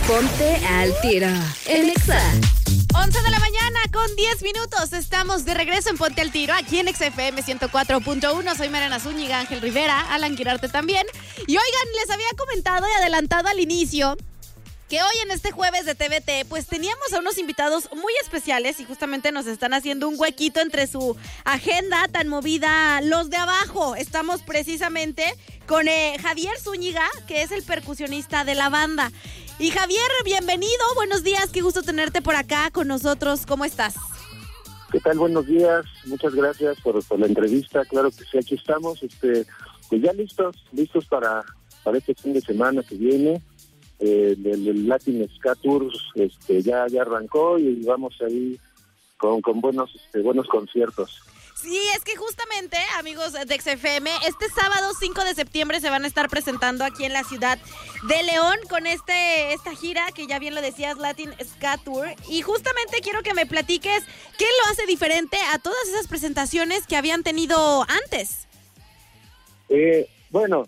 Ponte al tiro en Exa. 11 de la mañana con 10 minutos. Estamos de regreso en Ponte al Tiro, aquí en XFM 104.1. Soy Mariana Zúñiga, Ángel Rivera, Alan Quirarte también. Y oigan, les había comentado y adelantado al inicio que hoy en este jueves de TVT, pues teníamos a unos invitados muy especiales y justamente nos están haciendo un huequito entre su agenda tan movida, los de abajo. Estamos precisamente con Javier Zúñiga, que es el percusionista de la banda. Y Javier, bienvenido, buenos días, qué gusto tenerte por acá con nosotros, ¿cómo estás? ¿Qué tal? Buenos días, muchas gracias por la entrevista, claro que sí, aquí estamos, pues ya listos para este fin de semana que viene, el Latin Ska Tour, ya arrancó y vamos ahí con buenos conciertos. Sí, es que justamente, amigos de XFM, este sábado 5 de septiembre se van a estar presentando aquí en la ciudad de León con esta gira que ya bien lo decías, Latin Ska Tour. Y justamente quiero que me platiques qué lo hace diferente a todas esas presentaciones que habían tenido antes. Bueno,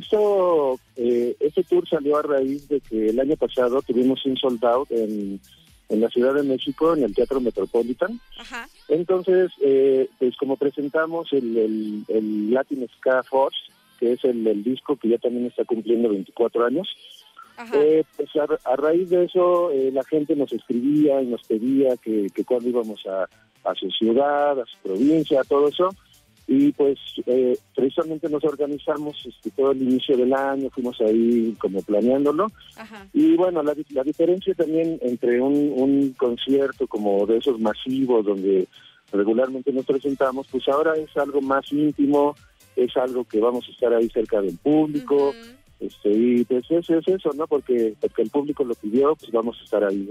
este tour salió a raíz de que el año pasado tuvimos un sold out en la Ciudad de México, en el Teatro Metropolitan. Ajá. Entonces, pues como presentamos el Latin Ska Force, que es el disco que ya también está cumpliendo 24 años, pues a raíz de eso la gente nos escribía y nos pedía que cuando íbamos a su ciudad, a su provincia, todo eso. Y pues precisamente nos organizamos todo el inicio del año, fuimos ahí como planeándolo. Ajá. Y bueno, la diferencia también entre un concierto como de esos masivos donde regularmente nos presentamos, pues ahora es algo más íntimo, es algo que vamos a estar ahí cerca del público. Uh-huh. Y pues es eso, ¿no? Porque el público lo pidió, pues vamos a estar ahí.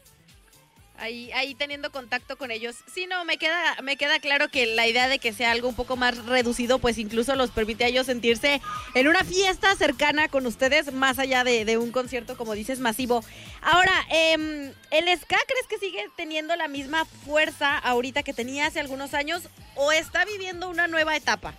Ahí teniendo contacto con ellos. Sí, no, me queda claro que la idea de que sea algo un poco más reducido, pues incluso los permite a ellos sentirse en una fiesta cercana con ustedes, más allá de un concierto, como dices, masivo. Ahora, ¿el ska crees que sigue teniendo la misma fuerza ahorita que tenía hace algunos años o está viviendo una nueva etapa?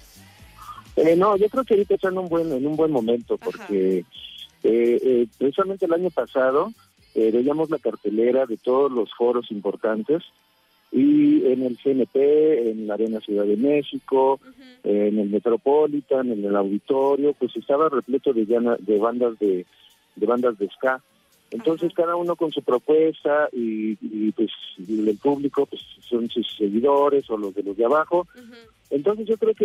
No, yo creo que ahorita está en un buen momento, porque precisamente el año pasado veíamos la cartelera de todos los foros importantes y en el CNP, en la Arena Ciudad de México, uh-huh, en el Metropolitan, en el Auditorio, pues estaba repleto de bandas de ska. Entonces, uh-huh, cada uno con su propuesta y pues el público pues son sus seguidores o los de abajo. Uh-huh. Entonces yo creo que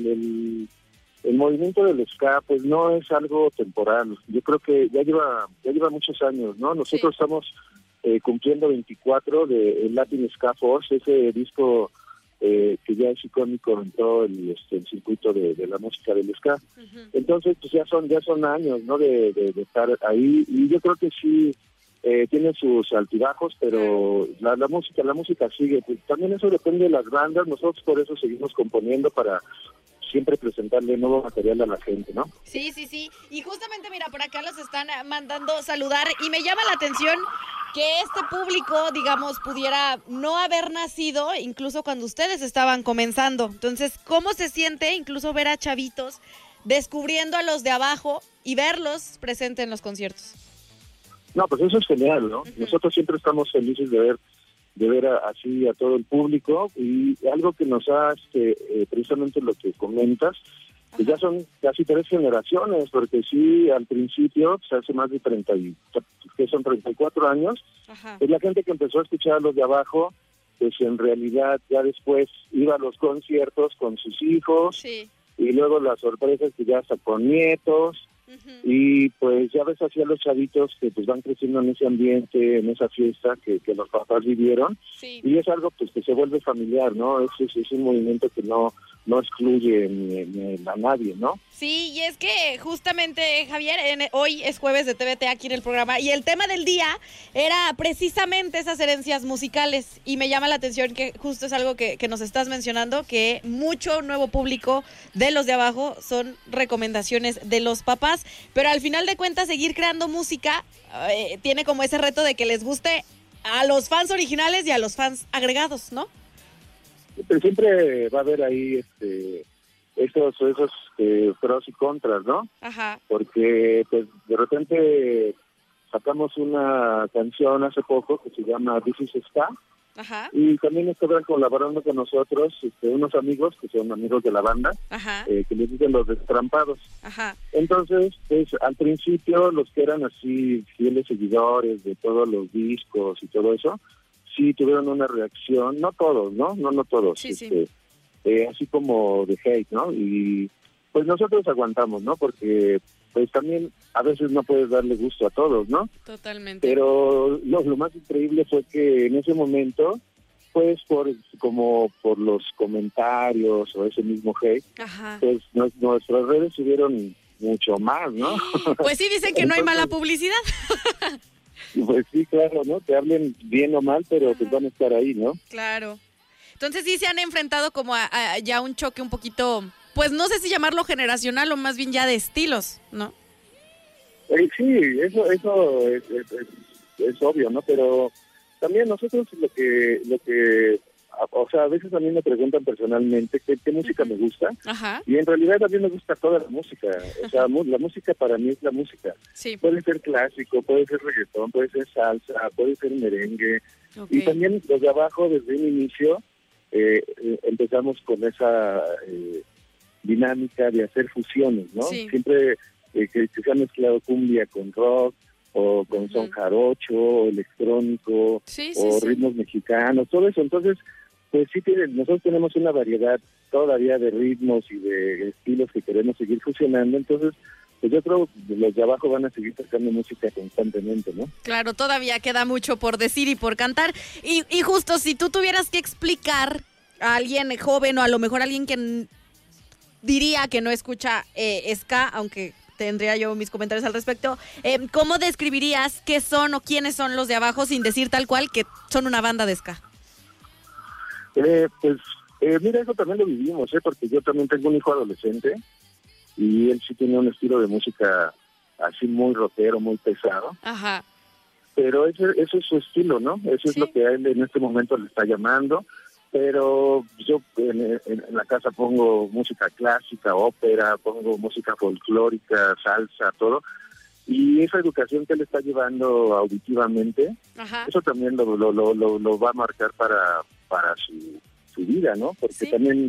el movimiento del ska pues no es algo temporal. Yo creo que ya lleva muchos años, ¿no? Nosotros estamos cumpliendo 24 de Latin Ska Force, ese disco que ya es icónico en todo el circuito de la música del ska. Uh-huh. Entonces pues ya son años, ¿no? De estar ahí, y yo creo que sí tiene sus altibajos, pero la música sigue. Pues también eso depende de las bandas. Nosotros por eso seguimos componiendo para siempre presentarle nuevo material a la gente, ¿no? Sí. Y justamente, mira, por acá los están mandando saludar y me llama la atención que este público, digamos, pudiera no haber nacido incluso cuando ustedes estaban comenzando. Entonces, ¿cómo se siente incluso ver a chavitos descubriendo a los de abajo y verlos presentes en los conciertos? No, pues eso es genial, ¿no? Uh-huh. Nosotros siempre estamos felices de ver así a todo el público, y algo que nos hace precisamente lo que comentas, que ya son casi 3 generaciones, porque sí, al principio, pues hace más de 34 años, pues la gente que empezó a escuchar a los de abajo, pues en realidad ya después iba a los conciertos con sus hijos, sí, y luego las sorpresas que ya hasta con nietos. Uh-huh. Y pues ya ves así a los chavitos que pues van creciendo en ese ambiente, en esa fiesta que los papás vivieron, sí, y es algo pues que se vuelve familiar, ¿no? Es un movimiento que no excluye ni a nadie, ¿no? Sí, y es que justamente, Javier, hoy es jueves de TVT aquí en el programa, y el tema del día era precisamente esas herencias musicales, y me llama la atención que justo es algo que nos estás mencionando, que mucho nuevo público de los de abajo son recomendaciones de los papás, pero al final de cuentas seguir creando música tiene como ese reto de que les guste a los fans originales y a los fans agregados, ¿no? Pero siempre va a haber ahí esos pros y contras, ¿no? Ajá. Porque pues de repente sacamos una canción hace poco que se llama This is Ska. Ajá. Y también están colaborando con nosotros unos amigos que son amigos de la banda, que les dicen los Destrampados. Ajá. Entonces, pues al principio los que eran así fieles seguidores de todos los discos y todo eso, sí tuvieron una reacción, no todos, ¿no? No todos, sí. Así como de hate, ¿no? Y pues nosotros aguantamos, ¿no? Porque pues también a veces no puedes darle gusto a todos, ¿no? Totalmente. Pero lo más increíble fue que en ese momento, pues por los comentarios o ese mismo hate, pues nuestras redes subieron mucho más, ¿no? Pues sí, dicen que no hay mala publicidad. Pues sí, claro, ¿no? Te hablen bien o mal, pero pues van a estar ahí, ¿no? Claro. Entonces sí se han enfrentado como a ya un choque un poquito, pues no sé si llamarlo generacional o más bien ya de estilos, ¿no? Sí, eso es obvio, ¿no? Pero también nosotros lo que o sea, a veces a mí me preguntan personalmente qué música me gusta. Ajá. Y en realidad a mí me gusta toda la música. O sea, la música para mí es la música. Sí. Puede ser clásico, puede ser reggaetón, puede ser salsa, puede ser merengue. Okay. Y también los de abajo, desde un inicio, empezamos con esa dinámica de hacer fusiones, ¿no? Sí. Siempre que se ha mezclado cumbia con rock, o con son jarocho, o electrónico, o ritmos mexicanos, todo eso. Entonces, pues sí, nosotros tenemos una variedad todavía de ritmos y de estilos que queremos seguir fusionando. Entonces, pues yo creo que los de abajo van a seguir sacando música constantemente, ¿no? Claro, todavía queda mucho por decir y por cantar. Y justo, si tú tuvieras que explicar a alguien joven o a lo mejor a alguien que diría que no escucha ska, aunque tendría yo mis comentarios al respecto, ¿cómo describirías qué son o quiénes son los de abajo sin decir tal cual que son una banda de ska? Mira, eso también lo vivimos, porque yo también tengo un hijo adolescente y él sí tiene un estilo de música así muy rockero, muy pesado. Ajá. Pero eso es su estilo, ¿no? Eso es lo que a él en este momento le está llamando. Pero yo en la casa pongo música clásica, ópera, pongo música folclórica, salsa, todo. Y esa educación que él está llevando auditivamente, eso también lo va a marcar para su vida, ¿no? Porque también,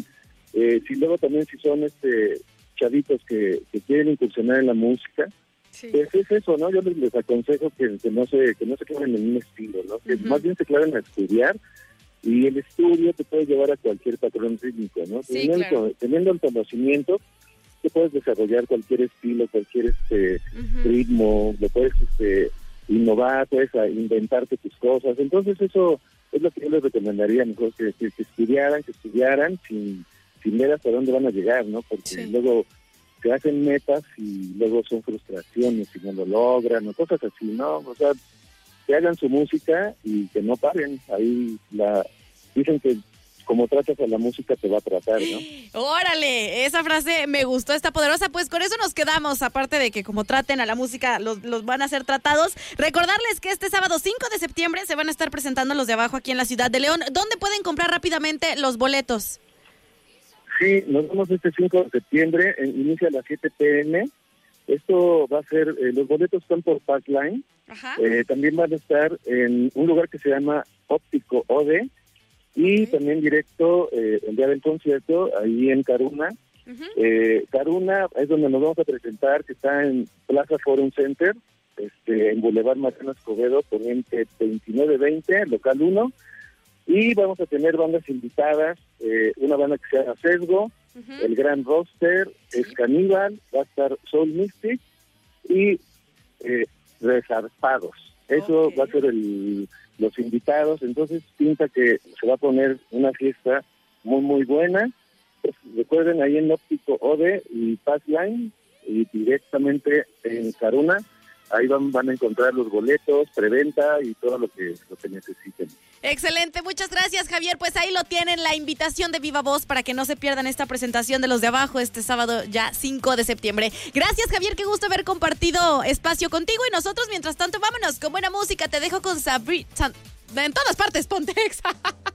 si son chavitos que quieren incursionar en la música, pues es eso, ¿no? Yo les aconsejo que no se claven en un estilo, ¿no? Que más bien se claven a estudiar. Y el estudio te puede llevar a cualquier patrón rítmico, ¿no? Sí, claro. Teniendo el conocimiento, te puedes desarrollar cualquier estilo, cualquier ritmo, lo puedes innovar, puedes inventarte tus cosas. Entonces eso es lo que yo les recomendaría, mejor que estudiaran sin ver hasta dónde van a llegar, ¿no? Porque luego se hacen metas y luego son frustraciones si no lo logran o cosas así, ¿no? O sea, que hagan su música y que no paren. Ahí dicen que como tratas a la música te va a tratar, ¿no? ¡Órale! Esa frase me gustó, está poderosa. Pues con eso nos quedamos, aparte de que como traten a la música, los van a ser tratados. Recordarles que este sábado 5 de septiembre se van a estar presentando los de abajo aquí en la ciudad de León. ¿Dónde pueden comprar rápidamente los boletos? Sí, nos vemos este 5 de septiembre, inicia a las 7 p.m. Esto va a ser, los boletos están por Passline. También van a estar en un lugar que se llama Óptico OD y también directo el día del concierto ahí en Caruna. Caruna es donde nos vamos a presentar, que está en Plaza Forum Center, en Boulevard Mariano Escobedo, poniente 2920, local 1. Y vamos a tener bandas invitadas, una banda que se llama Sesgo, el Gran Roster, es Caníbal, va a estar Soul Mystic y Resarpados. Eso va a ser los invitados. Entonces pinta que se va a poner una fiesta muy muy buena. Pues, recuerden, ahí en Óptico OD y Passline y directamente en Caruna, ahí van a encontrar los boletos, preventa y todo lo que necesiten. Excelente, muchas gracias, Javier. Pues ahí lo tienen, la invitación de Viva Voz para que no se pierdan esta presentación de los de abajo este sábado ya 5 de septiembre. Gracias, Javier, qué gusto haber compartido espacio contigo y nosotros mientras tanto vámonos con buena música. Te dejo con Sabrina. En todas partes, Pontex.